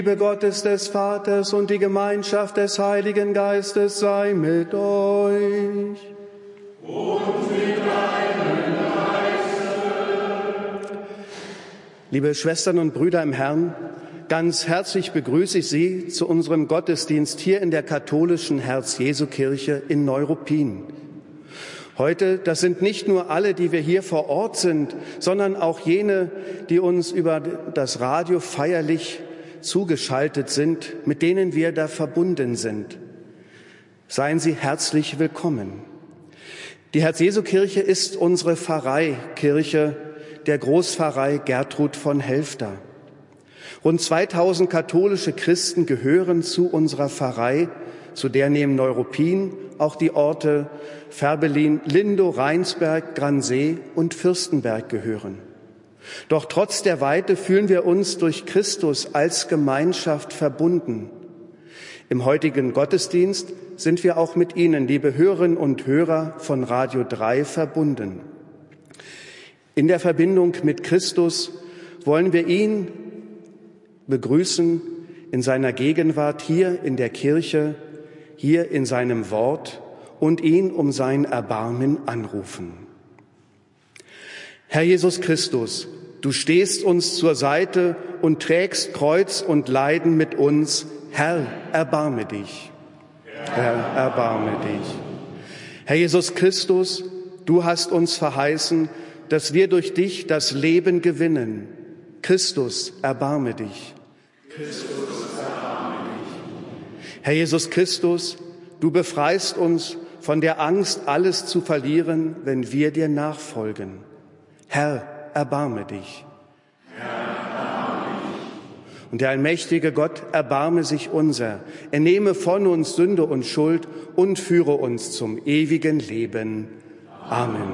Liebe Gottes des Vaters und die Gemeinschaft des Heiligen Geistes sei mit euch. Und mit deinem Geiste. Liebe Schwestern und Brüder im Herrn, ganz herzlich begrüße ich Sie zu unserem Gottesdienst hier in der katholischen Herz-Jesu-Kirche in Neuruppin. Heute, das sind nicht nur alle, die wir hier vor Ort sind, sondern auch jene, die uns über das Radio feierlich zugeschaltet sind, mit denen wir da verbunden sind. Seien Sie herzlich willkommen. Die Herz-Jesu-Kirche ist unsere Pfarreikirche der Großpfarrei Gertrud von Helfter. Rund 2000 katholische Christen gehören zu unserer Pfarrei, zu der neben Neuruppin auch die Orte Färbelin, Lindow, Rheinsberg, Gransee und Fürstenberg gehören. Doch trotz der Weite fühlen wir uns durch Christus als Gemeinschaft verbunden. Im heutigen Gottesdienst sind wir auch mit Ihnen, liebe Hörerinnen und Hörer von Radio 3, verbunden. In der Verbindung mit Christus wollen wir ihn begrüßen in seiner Gegenwart hier in der Kirche, hier in seinem Wort und ihn um sein Erbarmen anrufen. Herr Jesus Christus, du stehst uns zur Seite und trägst Kreuz und Leiden mit uns. Herr, erbarme dich. Herr, erbarme dich. Herr Jesus Christus, du hast uns verheißen, dass wir durch dich das Leben gewinnen. Christus, erbarme dich. Christus, erbarme dich. Herr Jesus Christus, du befreist uns von der Angst, alles zu verlieren, wenn wir dir nachfolgen. Herr, erbarme dich. Herr, erbarme dich. Und der allmächtige Gott erbarme sich unser. Er nehme von uns Sünde und Schuld und führe uns zum ewigen Leben. Amen.